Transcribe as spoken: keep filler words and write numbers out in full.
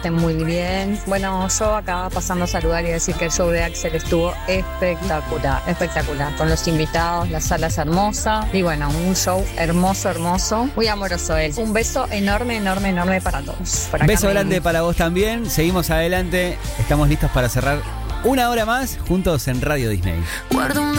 Estén muy bien. Bueno, yo acá pasando a saludar y decir que el show de Axel estuvo espectacular, espectacular. Con los invitados, la sala es hermosa. Y bueno, un show hermoso, hermoso. Muy amoroso él. Un beso enorme, enorme, enorme para todos. Por acá Beso me... grande para vos también. Seguimos adelante. Estamos listos para cerrar una hora más juntos en Radio Disney.